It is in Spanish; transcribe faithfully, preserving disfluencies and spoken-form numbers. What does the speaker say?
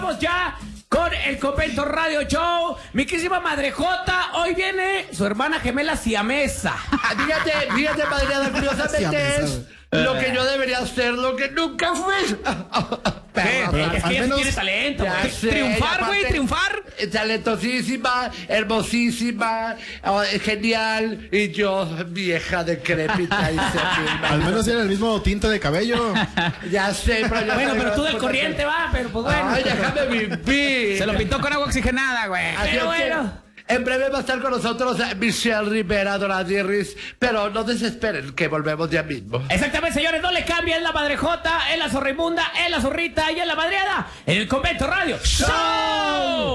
vamos ya con el Convento Radio Show. Mi querísima madrejota, hoy viene su hermana gemela siamesa. Fíjate, fíjate, madreada, curiosamente es lo que yo debería hacer, lo que nunca fui. ¿Qué? Pero Es al que ella menos- tiene talento, Ya güey. sé, Triunfar, y güey, aparte, triunfar. eh, Talentosísima, hermosísima, oh, genial, y yo, vieja decrépita y senil. Al menos tiene el mismo tinte de cabello. Ya sé, pero yo Bueno, soy pero tú del más corriente, va, pero pues bueno. Ay, déjame vivir. Se lo pintó con agua oxigenada, güey. Así Pero es que bueno. En breve va a estar con nosotros eh, Michelle Rivera, Doradierris, pero no desesperen que volvemos ya mismo. Exactamente, señores, no le cambien la madrejota, en la zorrimunda, en la zorrita y en la madreada, en el Convento Radio Show.